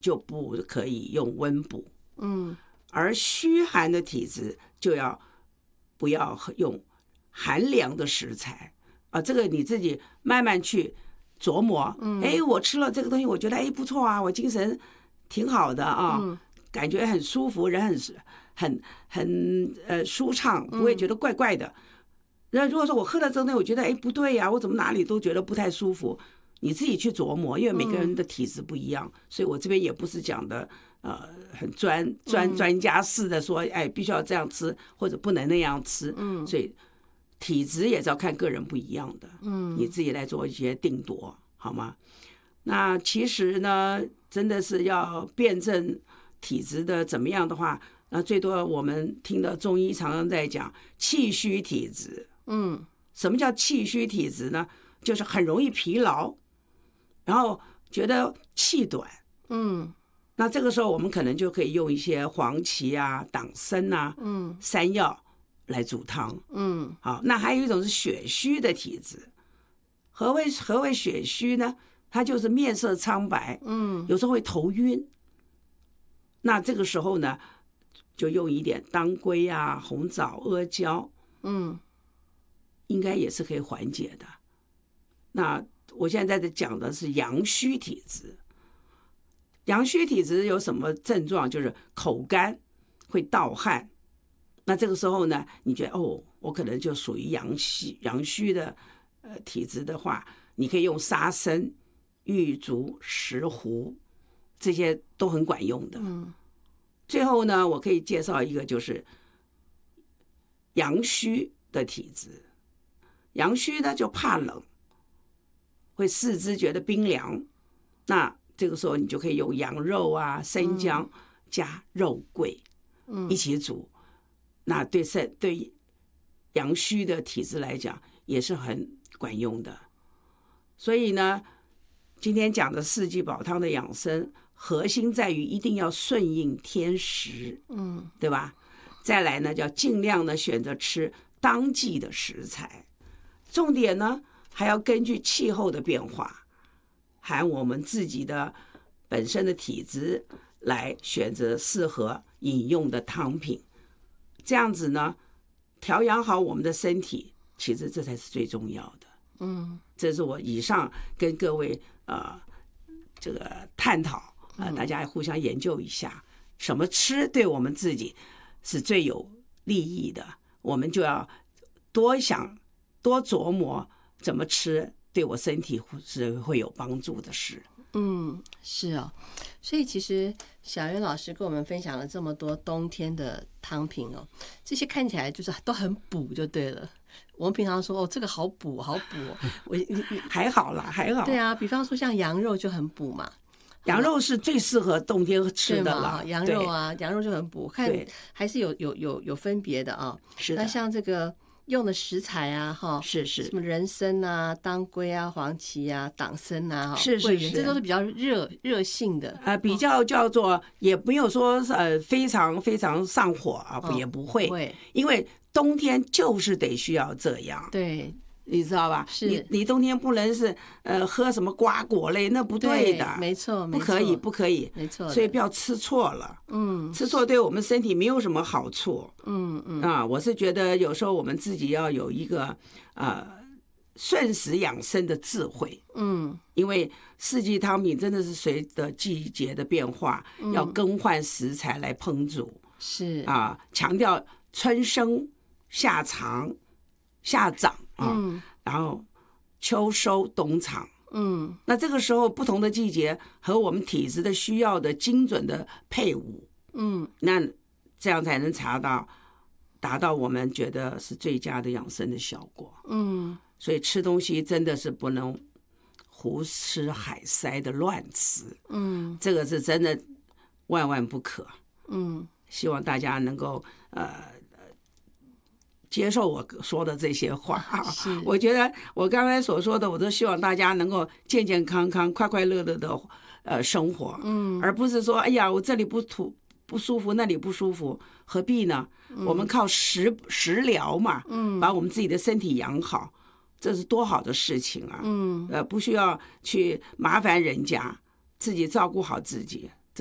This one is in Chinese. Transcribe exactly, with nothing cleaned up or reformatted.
就不可以用温补， 嗯， 而虚寒的体质就要不要用寒凉的食材啊，这个你自己慢慢去琢磨。嗯，哎，我吃了这个东西，我觉得哎不错啊，我精神挺好的啊，嗯、感觉很舒服，人很很很呃舒畅，不会觉得怪怪的。那、嗯、如果说我喝了这个东西，我觉得哎不对呀、啊，我怎么哪里都觉得不太舒服，你自己去琢磨，因为每个人的体质不一样，嗯、所以我这边也不是讲的呃很专专专家式的说，哎必须要这样吃或者不能那样吃，嗯，所以体质也是要看个人不一样的，嗯，你自己来做一些定夺，好吗？那其实呢，真的是要辩证体质的怎么样的话，那最多我们听到中医常常在讲气虚体质，嗯，什么叫气虚体质呢？就是很容易疲劳，然后觉得气短，嗯，那这个时候我们可能就可以用一些黄芪啊、党参啊、嗯、山药来煮汤，嗯，好，那还有一种是血虚的体质，何谓何谓血虚呢？它就是面色苍白，嗯，有时候会头晕。那这个时候呢，就用一点当归啊、红枣、阿胶，嗯，应该也是可以缓解的。那我现在在讲的是阳虚体质，阳虚体质有什么症状？就是口干，会盗汗。那这个时候呢，你觉得哦，我可能就属于阳虚阳虚的呃体质的话，你可以用沙参、玉竹、石斛，这些都很管用的。嗯。最后呢，我可以介绍一个，就是阳虚的体质。阳虚呢就怕冷，会四肢觉得冰凉。那这个时候你就可以用羊肉啊、生姜加肉桂，嗯，一起煮。那对肾对阳虚的体质来讲也是很管用的。所以呢，今天讲的四季宝汤的养生，核心在于一定要顺应天时，嗯，对吧？再来呢，叫尽量的选择吃当季的食材，重点呢还要根据气候的变化，含我们自己的本身的体质来选择适合饮用的汤品。这样子呢，调养好我们的身体，其实这才是最重要的。嗯，这是我以上跟各位呃这个探讨，呃，大家互相研究一下，什么吃对我们自己是最有利益的，我们就要多想、多琢磨怎么吃对我身体是会有帮助的事。 嗯，是哦，所以其实小袁老师跟我们分享了这么多冬天的汤品哦，这些看起来就是都很补就对了。我们平常说哦，这个好补好补、哦，我你还好啦，还好。 对啊，比方说像羊肉就很补嘛， 羊肉是最适合冬天吃的了。 羊肉啊，羊肉就很补，看还是有有有有分别的啊。 是的。 那像这个用的食材啊，哈， 是是， 什么人参啊、当归啊、黄芪啊、党参啊， 是是是， 这都是比较热热性的， 呃，比较叫做也没有说呃非常非常上火啊，哦、也不会， 会， 因为冬天就是得需要这样， 对。 你知道吧？ 是你你冬天不能是呃喝什么瓜果类，那不对的， 对没错， 不可以，不可以， 没错。 所以不要吃错了，嗯，吃错对我们身体没有什么好处，嗯嗯啊，我是觉得有时候我们自己要有一个呃顺时养生的智慧，嗯，因为四季汤品真的是随着季节的变化，嗯、要更换食材来烹煮， 是啊，强调春生夏藏夏长。嗯，然后秋收冬藏，嗯，那这个时候不同的季节和我们体质的需要的精准的配伍，嗯，那这样才能查到达到我们觉得是最佳的养生的效果，嗯，所以吃东西真的是不能胡吃海塞的乱吃，嗯，这个是真的万万不可，嗯，希望大家能够呃。接受我说的这些话，我觉得我刚才所说的，我都希望大家能够健健康康、快快乐乐的呃生活，嗯，而不是说，哎呀，我这里不土不舒服，那里不舒服，何必呢？嗯、我们靠食食疗嘛，嗯，把我们自己的身体养好，这是多好的事情啊，嗯，呃，不需要去麻烦人家，自己照顾好自己，